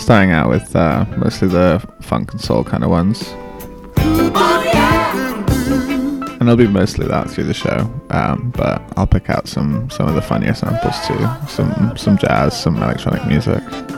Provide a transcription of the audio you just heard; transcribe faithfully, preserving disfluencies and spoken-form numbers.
starting out with uh, mostly the funk and soul kind of ones. And it'll be mostly that through the show, um, but I'll pick out some, some of the funnier samples too, some some jazz, some electronic music.